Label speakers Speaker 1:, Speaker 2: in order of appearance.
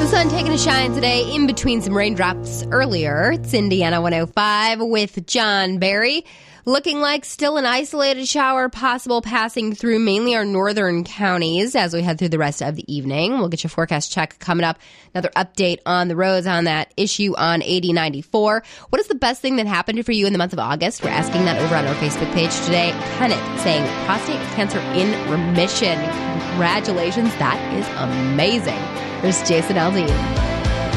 Speaker 1: The sun taking a shine today in between some raindrops earlier. It's Indiana 105 with John Barry. Looking like still an isolated shower possible passing through mainly our northern counties as we head through the rest of the evening. We'll get your forecast check coming up. Another update on the roads on that issue on 8094. What is the best thing that happened for you in the month of August? We're asking that over on our Facebook page today. Kenneth saying prostate cancer in remission. Congratulations. That is amazing. There's Jason Aldean.